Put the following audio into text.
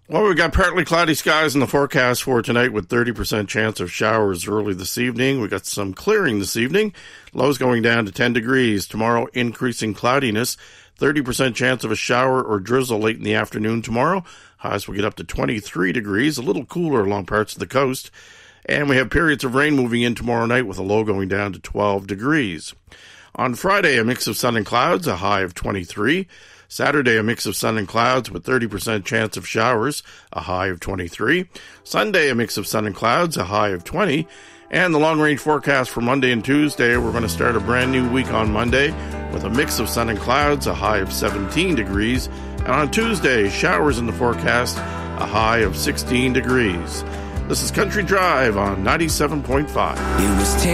Well, we've got partly cloudy skies in the forecast for tonight with 30% chance of showers early this evening. We've got some clearing this evening. Lows going down to 10 degrees. Tomorrow, increasing cloudiness. 30% chance of a shower or drizzle late in the afternoon tomorrow. Highs will get up to 23 degrees, a little cooler along parts of the coast. And we have periods of rain moving in tomorrow night with a low going down to 12 degrees. On Friday, a mix of sun and clouds, a high of 23. Saturday, a mix of sun and clouds with 30% chance of showers, a high of 23. Sunday, a mix of sun and clouds, a high of 20. And the long-range forecast for Monday and Tuesday, we're going to start a brand new week on Monday with a mix of sun and clouds, a high of 17 degrees. And on Tuesday, showers in the forecast, a high of 16 degrees. This is Country Drive on 97.5.